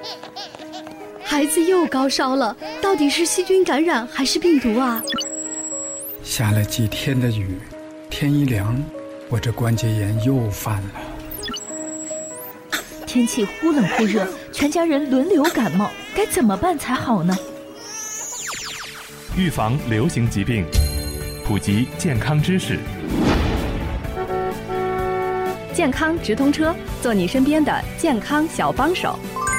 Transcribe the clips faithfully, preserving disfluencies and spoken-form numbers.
孩子又高烧了，到底是细菌感染还是病毒啊？ 下了几天的雨，天一凉，我这关节炎又犯了。 天气忽冷忽热，全家人轮流感冒，该怎么办才好呢？ 预防流行疾病，普及健康知识。 健康直通车，做你身边的健康小帮手。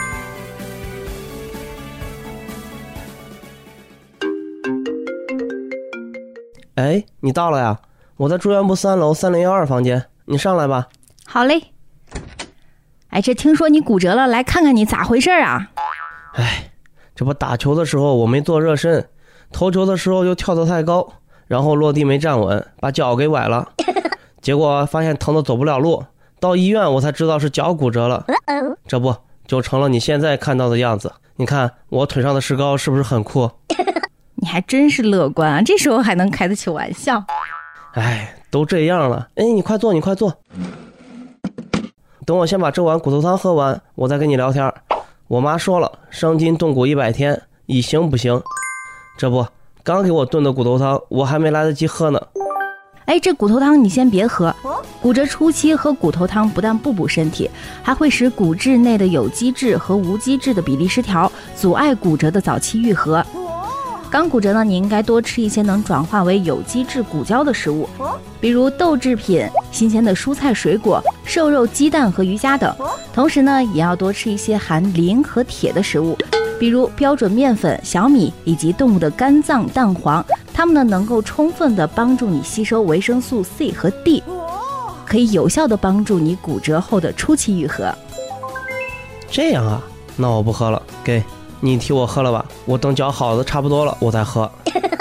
哎，你到了呀？我在住院部三楼三零幺二房间，你上来吧。 好嘞。哎，这听说你骨折了，来看看你咋回事啊？ 哎，这不打球的时候我没做热身，投球的时候又跳得太高，然后落地没站稳，把脚给崴了。结果发现疼得走不了路，到医院我才知道是脚骨折了。这不就成了你现在看到的样子。你看我腿上的石膏是不是很酷？ 你还真是乐观啊，这时候还能开得起玩笑。 哎，都这样了，哎，你快坐，你快坐。等我先把这碗骨头汤喝完，我再跟你聊天。我妈说了，伤筋动骨一百天，以行不行。这不，刚给我炖的骨头汤，我还没来得及喝呢。 哎，这骨头汤你先别喝。骨折初期喝骨头汤不但不补身体，还会使骨质内的有机质和无机质的比例失调，阻碍骨折的早期愈合。刚骨折呢，你应该多吃一些能转化为有机质骨胶的食物，比如豆制品、新鲜的蔬菜水果、瘦肉、鸡蛋和鱼虾等。同时呢，也要多吃一些含磷和铁的食物，比如标准面粉、小米以及动物的肝脏蛋黄，它们呢能够充分的帮助你吸收维生素 C 和 D， 可以有效的帮助你骨折后的初期愈合。 这样啊，那我不喝了，给你替我喝了吧，我等脚好的差不多了我再喝。